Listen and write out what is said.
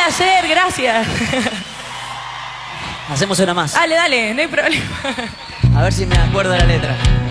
placer, gracias. Hacemos una más. Dale, dale, no hay problema. A ver si me acuerdo de la letra.